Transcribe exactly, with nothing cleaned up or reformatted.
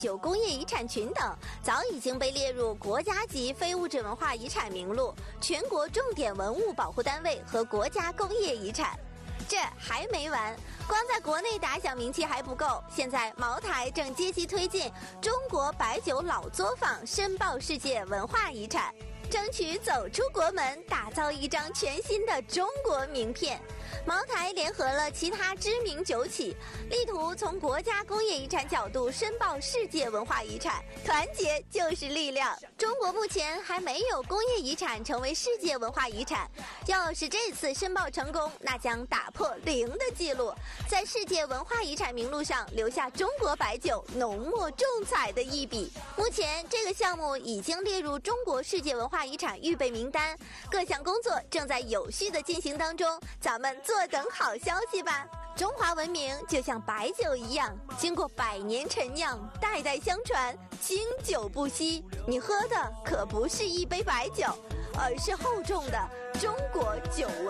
酒工业遗产群等，早已经被列入国家级非物质文化遗产名录、全国重点文物保护单位和国家工业遗产。这还没完，光在国内打响名气还不够，现在茅台正积极推进中国白酒老作坊申报世界文化遗产，争取走出国门，打造一张全新的中国名片。茅台联合了其他知名酒企，力图从国家工业遗产角度申报世界文化遗产。团结就是力量。中国目前还没有工业遗产成为世界文化遗产，要是这次申报成功，那将打破零的记录，在世界文化遗产名录上留下中国白酒浓墨重彩的一笔。目前这个项目已经列入中国世界文化遗产预备名单，各项工作正在有序的进行当中，咱们坐等好消息吧。中华文明就像白酒一样，经过百年陈酿，代代相传，经久不息。你喝的可不是一杯白酒，而是厚重的中国酒文。